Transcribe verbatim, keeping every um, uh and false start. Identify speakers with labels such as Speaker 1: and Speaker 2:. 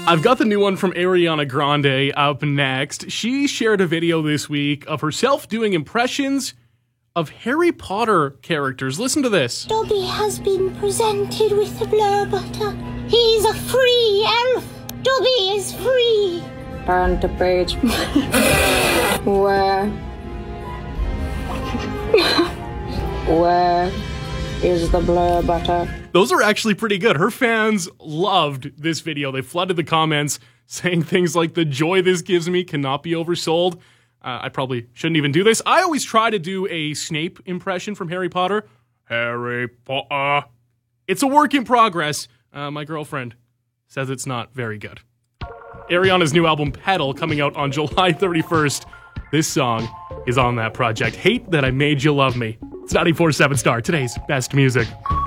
Speaker 1: I've got the new one from Ariana Grande up next. She shared a video this week of herself doing impressions of Harry Potter characters. Listen to this.
Speaker 2: Dobby has been presented with the blur butter. He's a free elf. Dobby is free.
Speaker 3: Turn to page. Where? Where is the blur butter?
Speaker 1: Those are actually pretty good. Her fans loved this video. They flooded the comments saying things like, the joy this gives me cannot be oversold. Uh, I probably shouldn't even do this. I always try to do a Snape impression from Harry Potter. Harry Potter. It's a work in progress. Uh, my girlfriend says it's not very good. Ariana's new album, Petal, coming out on July thirty-first. This song is on that project. Hate That I Made You Love Me. It's ninety-four point seven Star, today's best music.